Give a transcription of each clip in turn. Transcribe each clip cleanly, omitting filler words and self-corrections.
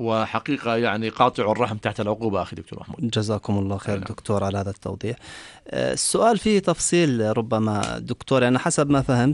وحقيقة يعني قاطع الرحم تحت العقوبة أخي دكتور محمود. جزاكم الله خير دكتور على هذا التوضيح. السؤال فيه تفصيل ربما دكتور، يعني حسب ما فهمت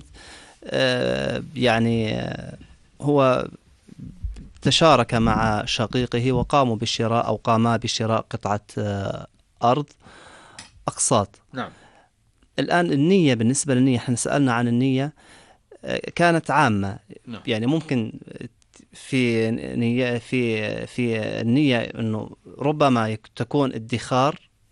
يعني هو تشارك مع شقيقه وقاموا بالشراء أو قاما بشراء قطعة أرض أقساط. نعم. الآن النية، بالنسبة للنية احنا سألنا عن النية كانت عامة. نعم. يعني ممكن في نية في النية إنه ربما تكون ادخار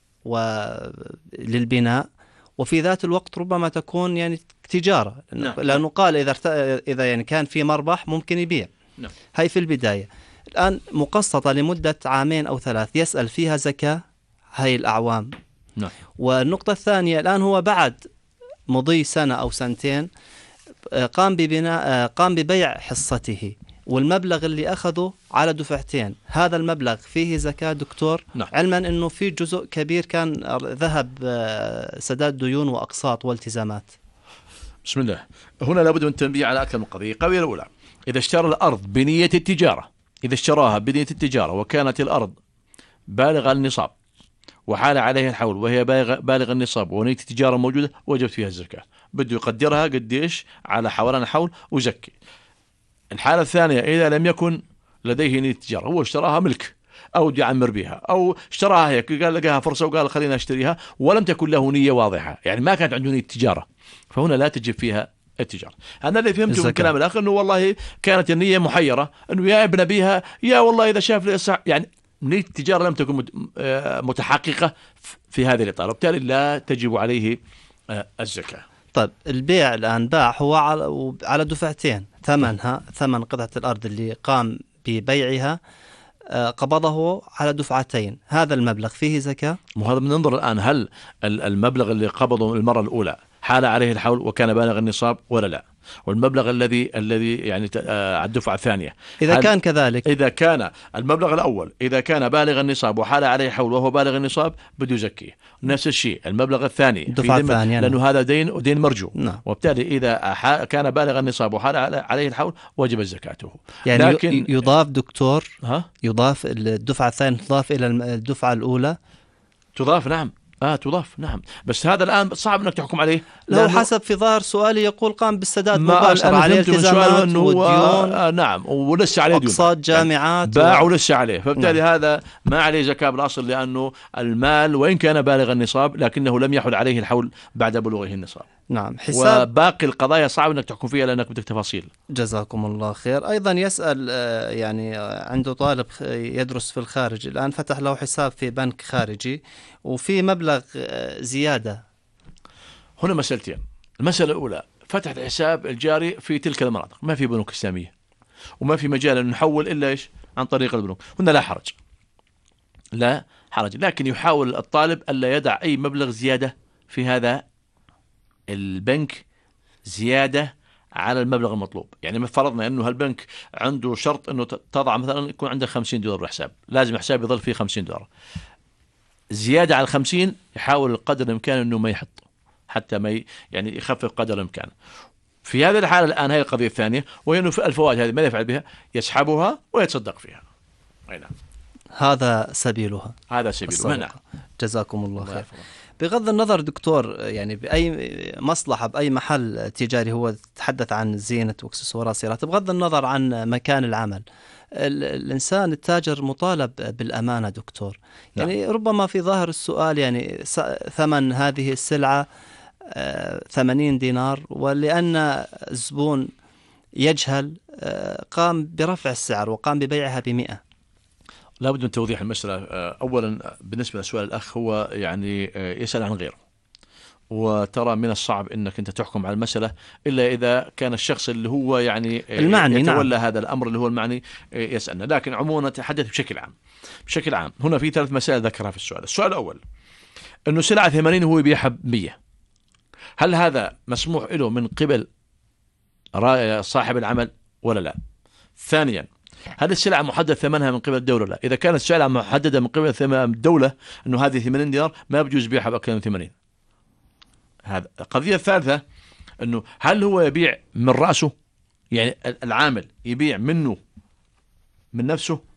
للبناء، وفي ذات الوقت ربما تكون يعني تجارة. نعم. لأنه قال إذا يعني كان في مربح ممكن يبيع. نعم. هاي في البداية. الآن مقسطة لمدة 2 أو 3 يسأل فيها زكاة هاي الأعوام. نعم. والنقطة الثانية، الآن هو بعد مضي 1 أو 2 قام ببيع حصته، والمبلغ اللي أخذه على دفعتين، هذا المبلغ فيه زكاة دكتور؟ نعم. علما أنه في جزء كبير كان ذهب سداد ديون وأقساط والتزامات. بسم الله. هنا لابد من التنبيه على أكثر من قضية. القضية الأولى، إذا اشترى الأرض بنية التجارة، إذا اشتراها بنية التجارة وكانت الأرض بالغ النصاب وحال عليها الحول وهي بالغ النصاب ونية التجارة موجودة، وجبت فيها الزكاة. بده يقدرها قديش على حولان الحول وزكي. الحالة الثانية، إذا لم يكن لديه نية التجارة، هو اشتراها ملك أو يعمر بها أو اشتراها هيك، قال لقاها فرصة وقال خلينا اشتريها، ولم تكن له نية واضحة، يعني ما كانت عنده نية تجارة، فهنا لا تجب فيها التجارة. أنا اللي فهمته من كلام الأخ أنه والله كانت النية محيرة، أنه يا ابن بيها يا والله إذا شاف لي يعني نية التجارة لم تكن متحققة في هذه الإطار، وبالتالي لا تجب عليه الزكاة. طيب البيع الآن باع هو على دفعتين، ثمن قطعة الأرض اللي قام ببيعها قبضه على دفعتين، هذا المبلغ فيه زكاة؟ وهذا بننظر الآن هل المبلغ اللي قبضه المرة الأولى حال عليه الحول وكان بالغ النصاب ولا لا، والمبلغ الذي يعني على الدفعة الثانية إذا كان كذلك، إذا كان المبلغ الأول إذا كان بالغ النصاب وحال عليه الحول وهو بالغ النصاب بده يزكيه. نفس الشيء المبلغ الثاني الدفعة الثانية، لأنه هذا دين مرجو. نعم. وبالتالي إذا كان بالغ النصاب وحال عليه الحول وجب زكاته. يعني لكن يضاف دكتور، يضاف الدفعة الثانية تضاف إلى الدفعة الأولى؟ تضاف، نعم. تضاف، نعم. بس هذا الآن صعب أنك تحكم عليه، لو حسب في ظاهر سؤالي يقول قام بالسداد مباشرة، عليه التزامات وديون، نعم، ولسه عليه ديون، أقساط جامعات باع ولسه عليه، فبالتالي هذا ما عليه زكاة بالأصل، لأنه المال وإن كان بالغ النصاب لكنه لم يحل عليه الحول بعد بلوغه النصاب. نعم. حساب وباقي القضايا صعب أنك تحكم فيها لأنك بدك تفاصيل. جزاكم الله خير. أيضا يسأل يعني عنده طالب يدرس في الخارج الآن، فتح له حساب في بنك خارجي وفي مبلغ زيادة. هنا مسألتين. المسألة الأولى، فتح الحساب الجاري في تلك المناطق ما في بنوك إسلامية وما في مجال أن نحول إلا إيش عن طريق البنوك، هنا لا حرج، لا حرج، لكن يحاول الطالب ألا يدع أي مبلغ زيادة في هذا البنك زيادة على المبلغ المطلوب. يعني فرضنا أنه هالبنك عنده شرط أنه تضع مثلا يكون عندك $50 بالحساب، لازم الحساب يظل فيه $50، زيادة على 50 يحاول قدر الإمكان أنه ما يحط، حتى ما يعني يخفف قدر الإمكان. في هذه الحالة الآن هي القضية الثانية، وهي أنه الفوائد هذه ماذا يفعل بها؟ يسحبها ويتصدق فيها. نعم. هذا سبيلها. هذا سبيلها. نعم. جزاكم الله خير. بغض النظر دكتور، يعني بأي مصلحة بأي محل تجاري، هو تحدث عن زينة واكسسوارات سيارات، بغض النظر عن مكان العمل، الإنسان التاجر مطالب بالأمانة دكتور. يعني ربما في ظاهر السؤال يعني ثمن هذه السلعة 80 دينار، ولأن الزبون يجهل قام برفع السعر وقام ببيعها ب100. لا بد من توضيح المسألة. أولا بالنسبة لسؤال الأخ، هو يعني يسأل عن غيره، وترى من الصعب أنك أنت تحكم على المسألة إلا إذا كان الشخص اللي هو يعني المعني يتولى هذا الأمر اللي هو المعني يسألنا. لكن عموما نتحدث بشكل عام. هنا في 3 مسائل ذكرها في السؤال. السؤال الأول أنه سلعة 80 وهو يبيعها 100، هل هذا مسموح له من قبل صاحب العمل ولا لا؟ ثانيا، هل السلعة محدد ثمنها من قبل الدولة؟ لا. إذا كانت السلعة محددة من قبل الدولة أنه هذه 80 دينار، ما بيجوز بيعها بأكثر من 80. هذا. القضية الثالثة أنه هل هو يبيع من رأسه، يعني العامل يبيع منه من نفسه،